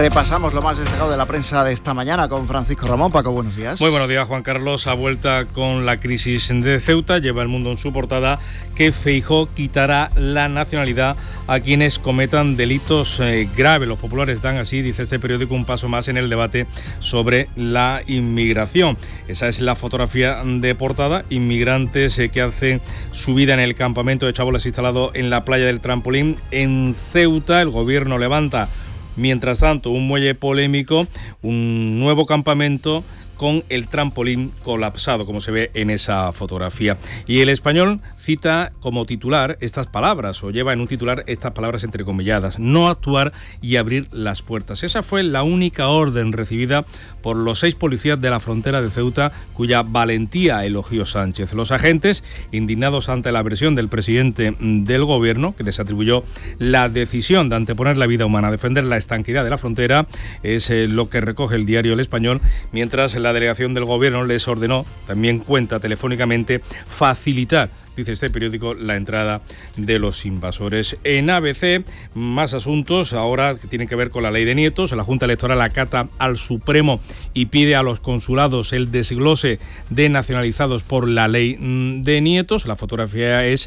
Repasamos lo más destacado de la prensa de esta mañana con Francisco Ramón. Paco, buenos días. Muy buenos días, Juan Carlos. A vuelta con la crisis de Ceuta, lleva El Mundo en su portada que Feijóo quitará la nacionalidad a quienes cometan delitos graves. Los populares dan así, dice este periódico, un paso más en el debate sobre la inmigración. Esa es la fotografía de portada. Inmigrantes que hacen su vida en el campamento de chabolas instalado en la playa del Trampolín en Ceuta. El gobierno levanta, mientras tanto, un muelle polémico, un nuevo campamento con el trampolín colapsado, como se ve en esa fotografía. Y El Español cita como titular estas palabras, o lleva en un titular estas palabras entrecomilladas: no actuar y abrir las puertas. Esa fue la única orden recibida por los 6 policías de la frontera de Ceuta, cuya valentía elogió Sánchez. Los agentes, indignados ante la versión del presidente del gobierno, que les atribuyó la decisión de anteponer la vida humana a defender la estanquidad de la frontera, es lo que recoge el diario El Español, mientras la delegación del gobierno les ordenó, también cuenta telefónicamente, facilitar, dice este periódico, la entrada de los invasores. En ABC, más asuntos, ahora que tienen que ver con la ley de nietos. La Junta Electoral acata al Supremo y pide a los consulados el desglose de nacionalizados por la ley de nietos. La fotografía es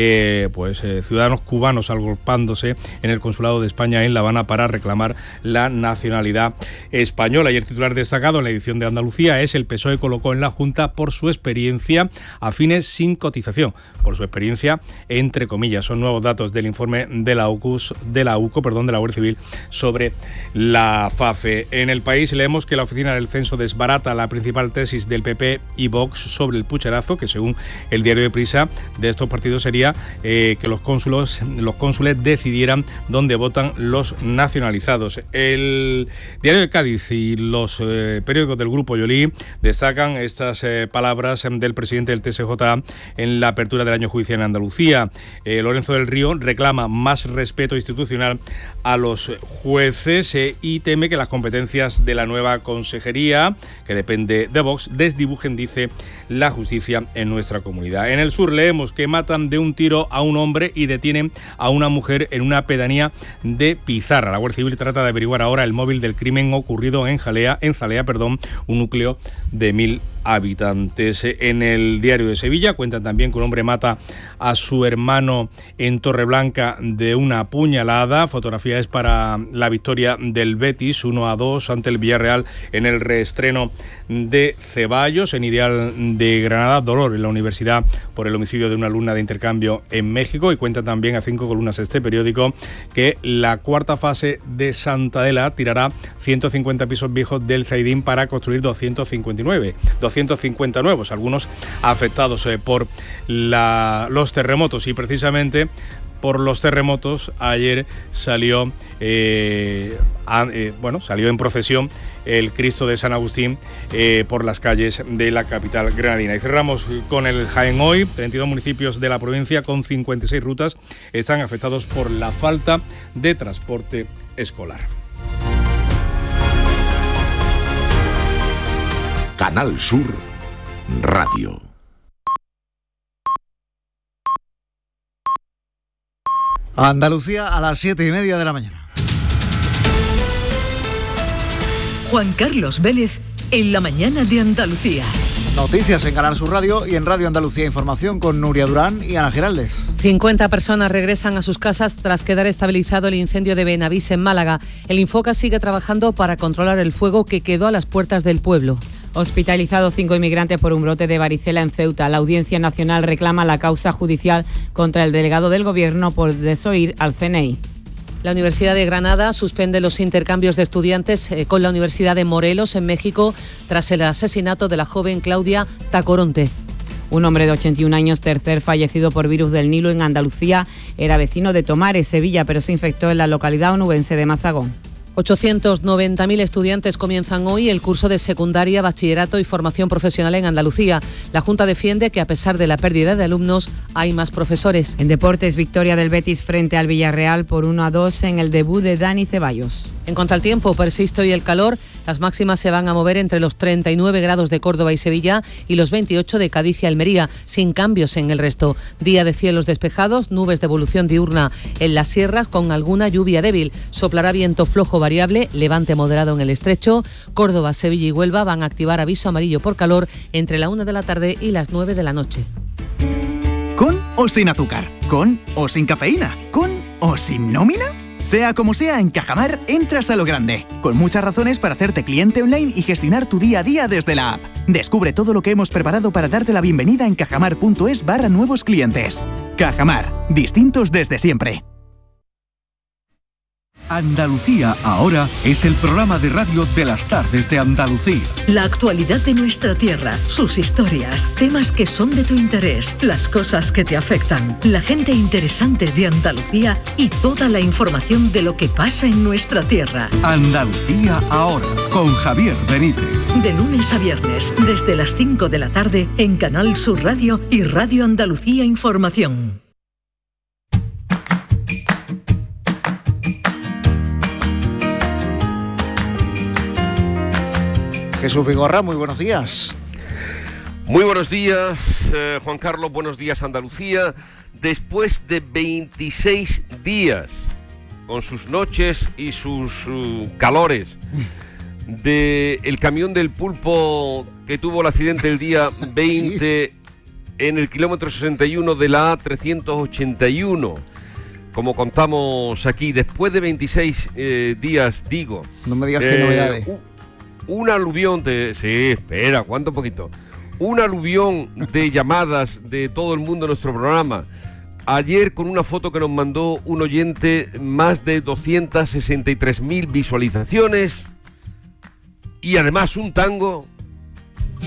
ciudadanos cubanos agolpándose en el consulado de España en La Habana para reclamar la nacionalidad española. Y el titular destacado en la edición de Andalucía es: el PSOE colocó en la Junta por su experiencia afines sin cotización. Por su experiencia, entre comillas. Son nuevos datos del informe de la UCO, de la Guardia Civil, sobre la FAFE. En El País leemos que la Oficina del Censo desbarata la principal tesis del PP y Vox sobre el pucherazo, que según el diario de Prisa de estos partidos sería que los cónsules decidieran dónde votan los nacionalizados. El diario de Cádiz y los periódicos del Grupo Yolí destacan estas palabras del presidente del TSJA en la apertura del año judicial en Andalucía. Lorenzo del Río reclama más respeto institucional a los jueces y teme que las competencias de la nueva consejería, que depende de Vox, desdibujen, dice, la justicia en nuestra comunidad. En El Sur leemos que matan de un tiro a un hombre y detienen a una mujer en una pedanía de Pizarra. La Guardia Civil trata de averiguar ahora el móvil del crimen ocurrido en Zalea, un núcleo de 1.000 habitantes. En el diario de Sevilla cuentan también que un hombre mata a su hermano en Torreblanca de una puñalada. Fotografía es para la victoria del Betis 1-2 ante el Villarreal en el reestreno de Ceballos. En Ideal de Granada, dolor en la universidad por el homicidio de una alumna de intercambio en México. Y cuenta también a 5 columnas este periódico que la cuarta fase de Santa Adela tirará 150 pisos viejos del Zaidín para construir 250 nuevos, algunos afectados por los terremotos. Y precisamente por los terremotos ayer salió en procesión el Cristo de San Agustín por las calles de la capital granadina. Y cerramos con el Jaén Hoy. 32 municipios de la provincia con 56 rutas están afectados por la falta de transporte escolar. Canal Sur Radio. Andalucía a las 7:30 de la mañana. Juan Carlos Vélez en la mañana de Andalucía. Noticias en Canal Sur Radio y en Radio Andalucía Información con Nuria Durán y Ana Giraldez. 50 personas regresan a sus casas tras quedar estabilizado el incendio de Benavís en Málaga. El Infoca sigue trabajando para controlar el fuego que quedó a las puertas del pueblo. Hospitalizados 5 inmigrantes por un brote de varicela en Ceuta. La Audiencia Nacional reclama la causa judicial contra el delegado del Gobierno por desoír al CNI. La Universidad de Granada suspende los intercambios de estudiantes con la Universidad de Morelos en México tras el asesinato de la joven Claudia Tacoronte. Un hombre de 81 años, tercer fallecido por virus del Nilo en Andalucía, era vecino de Tomares, Sevilla, pero se infectó en la localidad onubense de Mazagón. 890.000 estudiantes comienzan hoy el curso de secundaria, bachillerato y formación profesional en Andalucía. La Junta defiende que a pesar de la pérdida de alumnos hay más profesores. En deportes, victoria del Betis frente al Villarreal por 1-2 en el debut de Dani Ceballos. En cuanto al tiempo, persiste hoy el calor. Las máximas se van a mover entre los 39 grados de Córdoba y Sevilla y los 28 de Cádiz y Almería, sin cambios en el resto. Día de cielos despejados, nubes de evolución diurna en las sierras con alguna lluvia débil. Soplará viento flojo variable, levante moderado en el Estrecho. Córdoba, Sevilla y Huelva van a activar aviso amarillo por calor entre la 1 de la tarde y las 9 de la noche. ¿Con o sin azúcar? ¿Con o sin cafeína? ¿Con o sin nómina? Sea como sea, en Cajamar entras a lo grande, con muchas razones para hacerte cliente online y gestionar tu día a día desde la app. Descubre todo lo que hemos preparado para darte la bienvenida en cajamar.es/nuevos clientes. Cajamar, distintos desde siempre. Andalucía Ahora es el programa de radio de las tardes de Andalucía. La actualidad de nuestra tierra, sus historias, temas que son de tu interés, las cosas que te afectan, la gente interesante de Andalucía y toda la información de lo que pasa en nuestra tierra. Andalucía Ahora, con Javier Benítez. De lunes a viernes, desde las 5 de la tarde, en Canal Sur Radio y Radio Andalucía Información. Jesús Vigorra, muy buenos días. Muy buenos días, Juan Carlos, buenos días Andalucía. Después de 26 días, con sus noches y sus calores, del camión del pulpo que tuvo el accidente el día 20 sí. En el kilómetro 61 de la A381, como contamos aquí, después de 26 días, digo. No me digas qué novedades. Un aluvión de... Sí, espera, aguanta un poquito. Un aluvión de llamadas de todo el mundo en nuestro programa. Ayer, con una foto que nos mandó un oyente, más de 263.000 visualizaciones. Y además un tango